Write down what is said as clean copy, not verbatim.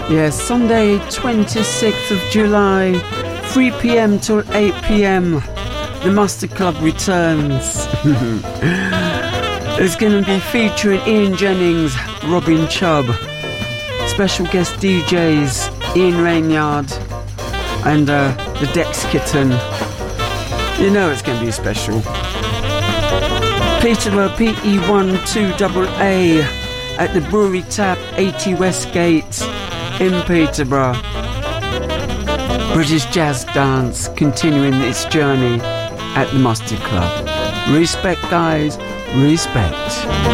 Yes, Sunday 26th of July, 3 p.m. till 8 p.m. The Mustard Club returns. It's going to be featuring Ian Jennings, Robin Chubb, special guest DJs Ian Rainyard and the Dex Kitten. You know it's going to be special. Peterborough PE12AA at the Brewery Tap, 80 Westgate in Peterborough. British Jazz Dance continuing its journey at the Mustard Club. Respect, guys, respect.